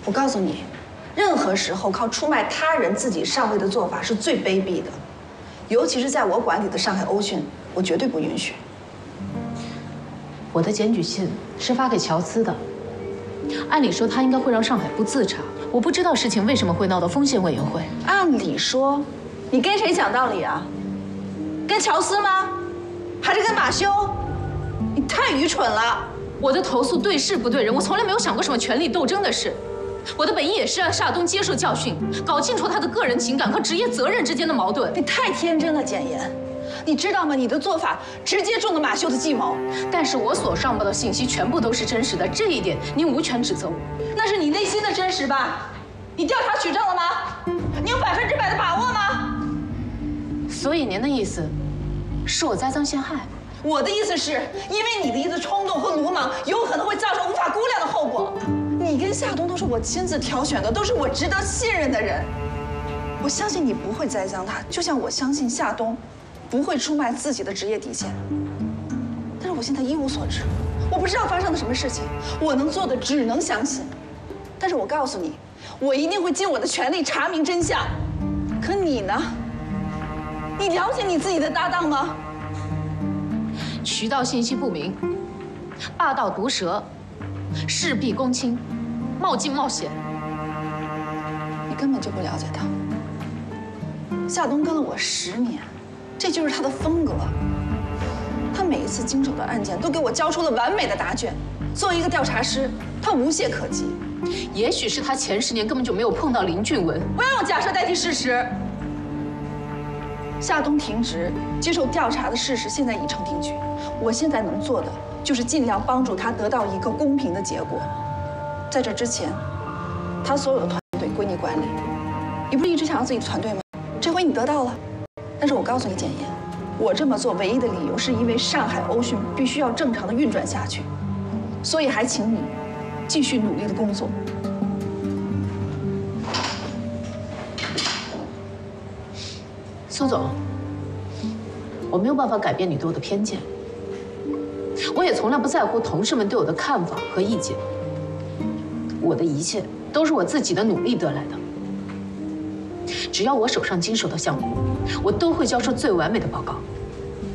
我告诉你，任何时候靠出卖他人自己上位的做法是最卑鄙的，尤其是在我管理的上海欧讯，我绝对不允许。 我的检举信是发给乔斯的，按理说他应该会让上海部自查，我不知道事情为什么会闹到风险委员会。 按理说，你跟谁讲道理啊？跟乔斯吗？还是跟马修？你太愚蠢了！ 我的投诉对事不对人，我从来没有想过什么权力斗争的事。我的本意也是让夏冬接受教训，搞清楚他的个人情感和职业责任之间的矛盾。 你太天真了，简言。你知道吗？你的做法直接中了马修的计谋。 但是我所上报的信息全部都是真实的，这一点您无权指责我。 那是你内心的真实吧？你调查取证了吗？你有100%的把握吗？ 所以您的意思是我栽赃陷害？ 我的意思是，因为你的一次冲动和鲁莽，有可能会造成无法估量的后果。你跟夏冬都是我亲自挑选的，都是我值得信任的人。我相信你不会栽赃他，就像我相信夏冬不会出卖自己的职业底线。但是我现在一无所知，我不知道发生了什么事情，我能做的只能相信。但是我告诉你，我一定会尽我的全力查明真相。可你呢？你了解你自己的搭档吗？ 渠道信息不明，霸道毒舌，事必躬亲，冒进冒险。 你根本就不了解他。夏冬跟了我10年，这就是他的风格。他每一次经手的案件都给我交出了完美的答卷。作为一个调查师，他无懈可击。 也许是他前10年根本就没有碰到林俊文。 不要用假设代替事实。夏冬停职接受调查的事实现在已成定局。我现在能做的就是尽量帮助他得到一个公平的结果。在这之前，他所有的团队归你管理。你不是一直想要自己的团队吗？这回你得到了。但是我告诉你，简言，我这么做唯一的理由是因为上海欧讯必须要正常的运转下去，所以还请你继续努力的工作。 苏总，我没有办法改变你对我的偏见，我也从来不在乎同事们对我的看法和意见。我的一切都是我自己的努力得来的。只要我手上经手的项目，我都会交出最完美的报告。